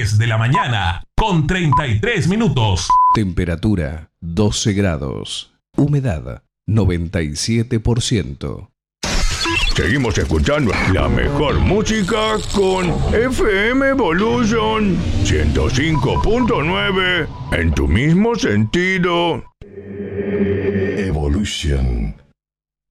10 de la mañana, con 33 minutos. Temperatura 12 grados. Humedad 97%. Seguimos escuchando la mejor música con FM Evolution 105.9 en tu mismo sentido. Evolution.